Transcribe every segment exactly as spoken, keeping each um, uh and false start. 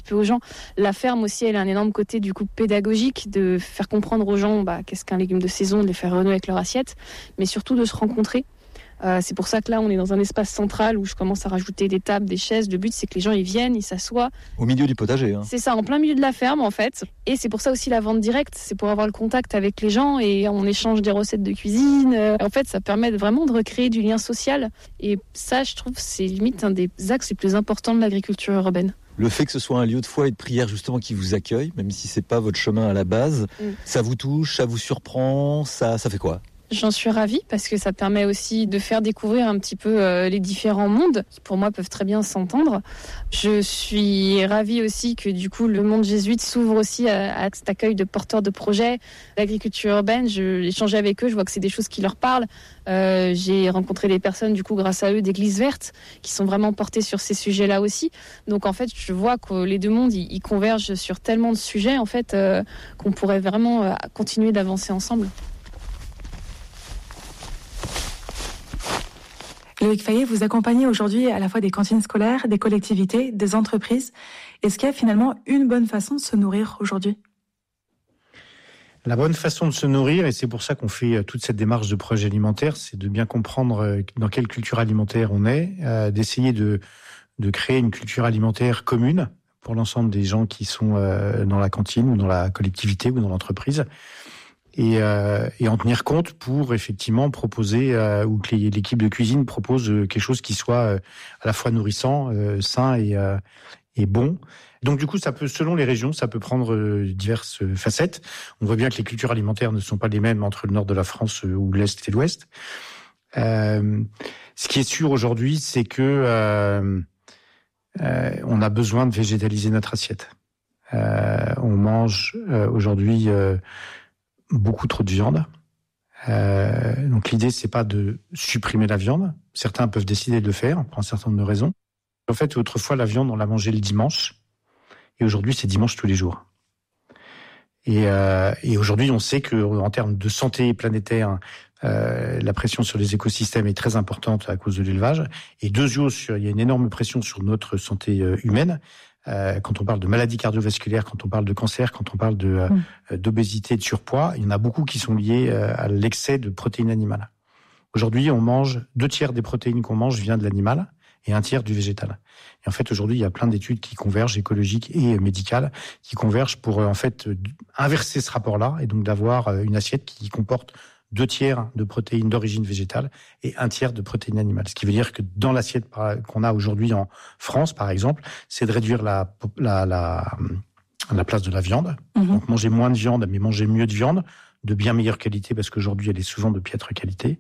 petit peu aux gens. La ferme aussi, elle a un énorme côté du coup pédagogique, de faire comprendre aux gens bah, qu'est-ce qu'un légume de saison, de les faire renouer avec leur assiette, mais surtout de se rencontrer. Euh, c'est pour ça que là, on est dans un espace central où je commence à rajouter des tables, des chaises. Le but, c'est que les gens ils viennent, ils s'assoient. Au milieu du potager. Hein. C'est ça, en plein milieu de la ferme, en fait. Et c'est pour ça aussi la vente directe. C'est pour avoir le contact avec les gens et on échange des recettes de cuisine. Euh, en fait, ça permet vraiment de recréer du lien social. Et ça, je trouve, c'est limite un des axes les plus importants de l'agriculture urbaine. Le fait que ce soit un lieu de foi et de prière justement qui vous accueille, même si c'est pas votre chemin à la base, mm. ça vous touche, ça vous surprend, ça, ça fait quoi ? J'en suis ravie parce que ça permet aussi de faire découvrir un petit peu euh, les différents mondes qui pour moi peuvent très bien s'entendre. Je suis ravie aussi que du coup le monde jésuite s'ouvre aussi à, à cet accueil de porteurs de projets d'agriculture urbaine. Je échangeais avec eux, je vois que c'est des choses qui leur parlent. Euh, j'ai rencontré des personnes du coup grâce à eux d'églises vertes qui sont vraiment portées sur ces sujets-là aussi. Donc en fait je vois que les deux mondes ils, ils convergent sur tellement de sujets en fait euh, qu'on pourrait vraiment euh, continuer d'avancer ensemble. Loïc Fayet, vous accompagnez aujourd'hui à la fois des cantines scolaires, des collectivités, des entreprises. Est-ce qu'il y a finalement une bonne façon de se nourrir aujourd'hui ? La bonne façon de se nourrir, et c'est pour ça qu'on fait toute cette démarche de projet alimentaire, c'est de bien comprendre dans quelle culture alimentaire on est, euh, d'essayer de, de créer une culture alimentaire commune pour l'ensemble des gens qui sont euh, dans la cantine ou dans la collectivité ou dans l'entreprise. Et, euh, et en tenir compte pour effectivement proposer euh, ou que l'équipe de cuisine propose quelque chose qui soit euh, à la fois nourrissant, euh, sain et, euh, et bon. Donc du coup, ça peut, selon les régions, ça peut prendre euh, diverses facettes. On voit bien que les cultures alimentaires ne sont pas les mêmes entre le nord de la France euh, ou l'est et l'ouest. Euh, ce qui est sûr aujourd'hui, c'est que euh, euh, on a besoin de végétaliser notre assiette. Euh, on mange euh, aujourd'hui euh, beaucoup trop de viande. Euh, donc l'idée, c'est pas de supprimer la viande. Certains peuvent décider de le faire pour un certain nombre de raisons. En fait, autrefois, la viande, on la mangeait le dimanche. Et aujourd'hui, c'est dimanche tous les jours. Et, euh, et aujourd'hui, on sait que en termes de santé planétaire, euh, la pression sur les écosystèmes est très importante à cause de l'élevage. Et deuxièmement, il y a une énorme pression sur notre santé euh, humaine. Euh, quand on parle de maladies cardiovasculaires, quand on parle de cancer, quand on parle de, euh, mmh. d'obésité, de surpoids, il y en a beaucoup qui sont liés euh, à l'excès de protéines animales. Aujourd'hui, on mange deux tiers des protéines qu'on mange vient de l'animal et un tiers du végétal. Et en fait, aujourd'hui, il y a plein d'études qui convergent, écologiques et médicales, qui convergent pour euh, en fait inverser ce rapport-là et donc d'avoir euh, une assiette qui comporte deux tiers de protéines d'origine végétale et un tiers de protéines animales. Ce qui veut dire que dans l'assiette qu'on a aujourd'hui en France, par exemple, c'est de réduire la, la, la, la place de la viande. Mmh. Donc manger moins de viande, mais manger mieux de viande, de bien meilleure qualité, parce qu'aujourd'hui, elle est souvent de piètre qualité.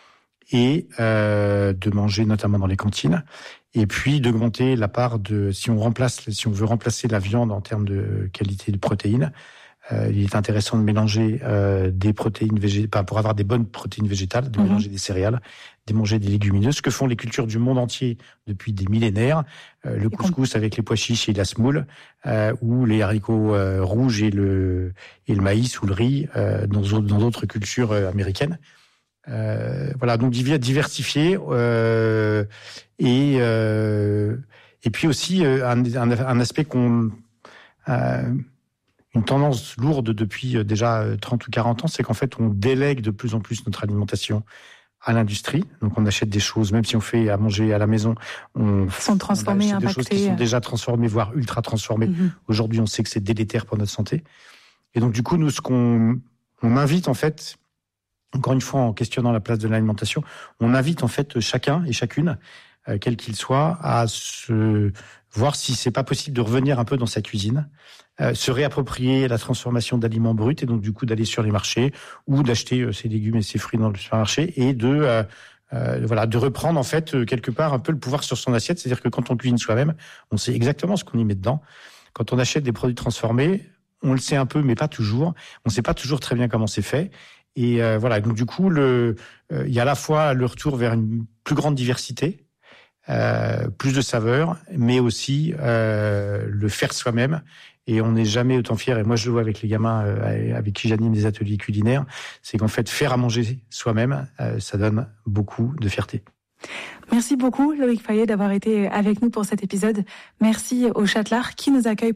Et euh, de manger notamment dans les cantines. Et puis d'augmenter la part de... Si on remplace, si on veut remplacer la viande en termes de qualité de protéines, Euh, il est intéressant de mélanger euh, des protéines végétales, pour avoir des bonnes protéines végétales, de mmh. mélanger des céréales, de manger des légumineuses, ce que font les cultures du monde entier depuis des millénaires. Euh, le couscous avec les pois chiches et la semoule, euh, ou les haricots euh, rouges et le et le maïs ou le riz euh, dans dans d'autres cultures euh, américaines. Euh, voilà, donc diversifier euh, et euh, et puis aussi euh, un, un, un aspect qu'on euh, une tendance lourde depuis déjà trente ou quarante ans, c'est qu'en fait, on délègue de plus en plus notre alimentation à l'industrie. Donc, on achète des choses, même si on fait à manger à la maison, on sont transformées, on achète des choses qui sont déjà transformées, voire ultra transformées. Mm-hmm. Aujourd'hui, on sait que c'est délétère pour notre santé. Et donc, du coup, nous, ce qu'on on invite, en fait, encore une fois, en questionnant la place de l'alimentation, on invite, en fait, chacun et chacune, euh, quel qu'il soit, à se voir si c'est pas possible de revenir un peu dans sa cuisine, euh, se réapproprier la transformation d'aliments bruts et donc du coup d'aller sur les marchés ou d'acheter euh, ses légumes et ses fruits dans le supermarché et de euh, euh, voilà de reprendre en fait euh, quelque part un peu le pouvoir sur son assiette. C'est-à-dire que quand on cuisine soi-même, on sait exactement ce qu'on y met dedans. Quand on achète des produits transformés, on le sait un peu, mais pas toujours. On sait pas toujours très bien comment c'est fait. Et euh, voilà. Donc du coup, le il euh, y a à la fois le retour vers une plus grande diversité. Euh, plus de saveurs, mais aussi euh, le faire soi-même. Et on n'est jamais autant fier. Et moi, je le vois avec les gamins euh, avec qui j'anime des ateliers culinaires, c'est qu'en fait, faire à manger soi-même, euh, ça donne beaucoup de fierté. Merci beaucoup, Loïc Fayet, d'avoir été avec nous pour cet épisode. Merci au Châtelard qui nous accueille